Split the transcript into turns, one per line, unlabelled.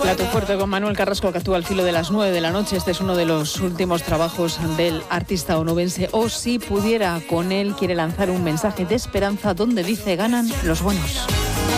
Plato fuerte con Manuel Carrasco, que actúa al filo de las 9 de la noche. Este es uno de los últimos trabajos del artista onubense. O si pudiera con él, quiere lanzar un mensaje de esperanza donde dice: ganan los buenos.